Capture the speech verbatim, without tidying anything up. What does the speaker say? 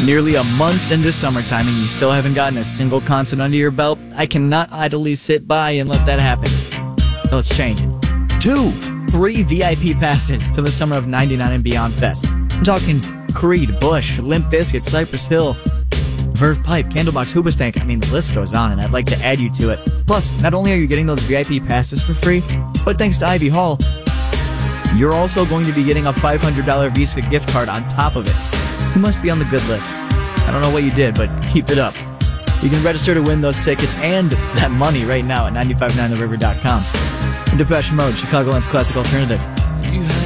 Nearly a month into summertime and you still haven't gotten a single concert under your belt? I cannot idly sit by and let that happen. So it's changing. Two free V I P passes to the Summer of ninety-nine and Beyond Fest. I'm talking Creed, Bush, Limp Bizkit, Cypress Hill, Verve Pipe, Candlebox, Hoobastank. I mean, the list goes on, and I'd like to add you to it. Plus, not only are you getting those V I P passes for free, but thanks to Ivy Hall, you're also going to be getting a five hundred dollars Visa gift card on top of it. You must be on the good list. I don't know what you did, but keep it up. You can register to win those tickets and that money right now at nine five nine the river dot com. Depeche Mode, Chicagoland's classic alternative. You